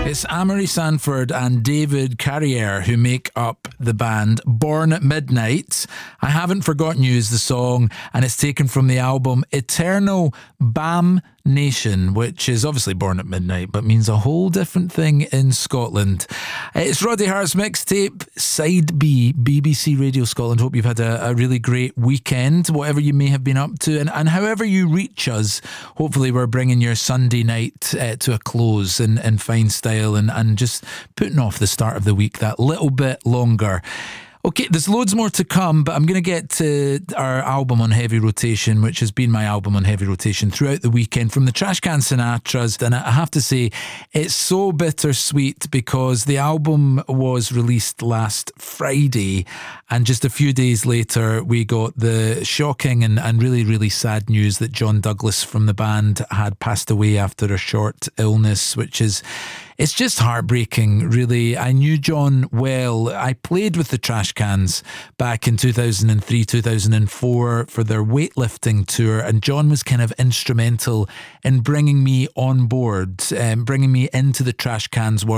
It's Amory Sanford and David Carrier who make up the band Born at Midnight. I Haven't Forgotten You is the song, and it's taken from the album Eternal Bam Nation, which is obviously Born at Midnight, but means a whole different thing in Scotland. It's Roddy Hart's mixtape, Side B, BBC Radio Scotland. Hope you've had a really great weekend, whatever you may have been up to, and however you reach us. Hopefully we're bringing your Sunday night to a close in fine style and just putting off the start of the week that little bit longer. Okay, there's loads more to come, but I'm going to get to our album on heavy rotation, which has been my album on heavy rotation throughout the weekend, from the Trashcan Sinatras. And I have to say, it's so bittersweet because the album was released last Friday, and just a few days later, we got the shocking and really, really sad news that John Douglas from the band had passed away after a short illness, which is... It's just heartbreaking, really. I knew John well. I played with the Trashcans back in 2003, 2004 for their weightlifting tour, and John was kind of instrumental in bringing me on board, bringing me into the Trashcans world.